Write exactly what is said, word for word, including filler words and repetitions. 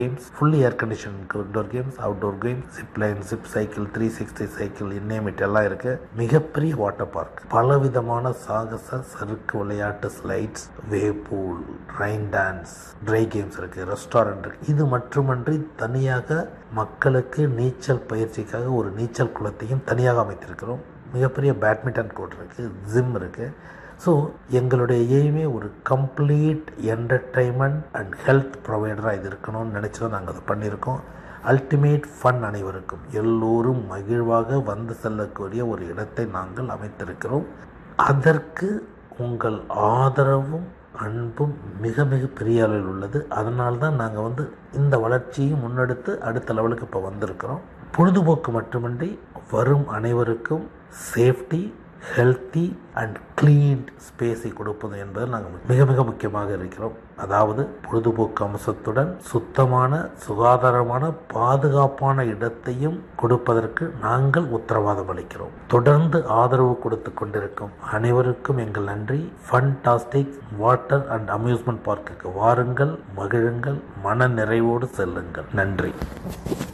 games, fully air conditioned indoor games, outdoor games, zip line, zip cycle, three sixty cycle, இன்னேமிட் எல்லாம் இருக்கு. மிகப்பெரிய water park, பலவிதமான சாகச சறுக்கு விளையாட்டு, slides, wave pool, rain dance, try games இருக்கு, ரெஸ்டாரண்ட் இருக்கு. இது மட்டுமன்றி தனியாக மக்களுக்கு நீச்சல் பயிற்சிக்காக ஒரு நீச்சல் குளத்தையும் தனியாக அமைத்திருக்கிறோம். மிகப்பெரிய பேட்மிண்டன் கோர்ட் இருக்கு, ஜிம் இருக்கு. ஸோ எங்களுடைய எய்மே ஒரு கம்ப்ளீட் என்டர்டைன்மெண்ட் அண்ட் ஹெல்த் ப்ரொவைடராக இது இருக்கணும்னு நினச்சி தான் நாங்கள் அதை பண்ணியிருக்கோம். அல்டிமேட் ஃபன் அனைவருக்கும், எல்லோரும் மகிழ்வாக வந்து செல்லக்கூடிய ஒரு இடத்தை நாங்கள் அமைத்திருக்கிறோம். அதற்கு உங்கள் ஆதரவும் அன்பும் மிக மிக பெரிய அளவில் உள்ளது. அதனால்தான் நாங்கள் வந்து இந்த வளர்ச்சியை முன்னெடுத்து அடுத்த லெவலுக்கு இப்போ வந்திருக்கிறோம். பொழுதுபோக்கு மட்டுமின்றி வரும் அனைவருக்கும் சேஃப்டி, ஹெல்த்தி அண்ட் கிளீன் ஸ்பேஸை கொடுப்பது என்பது நாங்கள் மிக மிக முக்கியமாக இருக்கிறோம். அதாவது பொழுதுபோக்கு அம்சத்துடன் சுத்தமான, சுகாதாரமான, பாதுகாப்பான இடத்தையும் கொடுப்பதற்கு நாங்கள் உத்தரவாதம் அளிக்கிறோம். தொடர்ந்து ஆதரவு கொடுத்து கொண்டிருக்கும் அனைவருக்கும் எங்கள் நன்றி. ஃபன்டாஸ்டிக் வாட்டர் அண்ட் அம்யூஸ்மெண்ட் பார்க்குக்கு வாருங்கள், மகிழுங்கள், மன நிறைவோடு செல்லுங்கள். நன்றி.